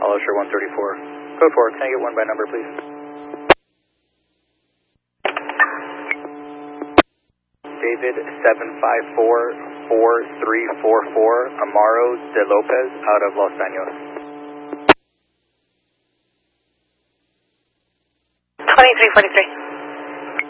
Hollister 134. Code 4, can I get one by number, please? David 754-4344, Amaro de Lopez, out of Los Baños. 2343.